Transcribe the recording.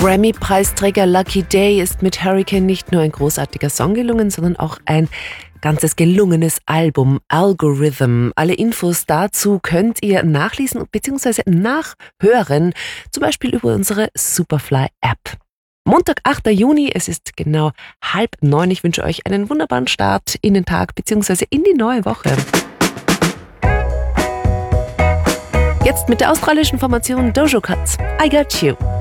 Grammy-Preisträger Lucky Day ist mit Hurricane nicht nur ein großartiger Song gelungen, sondern auch ein ganzes gelungenes Album, Algorithm. Alle Infos dazu könnt ihr nachlesen bzw. nachhören, zum Beispiel über unsere Superfly-App. Montag, 8. Juni, es ist genau 8:30. Ich wünsche euch einen wunderbaren Start in den Tag bzw. in die neue Woche. Jetzt mit der australischen Formation Doja Cat, I Got You.